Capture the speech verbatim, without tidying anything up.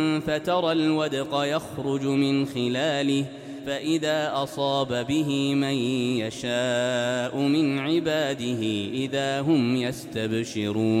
فترى الودق يخرج من خلاله فإذا أصاب به من يشاء من عباده إذا هم يستبشرون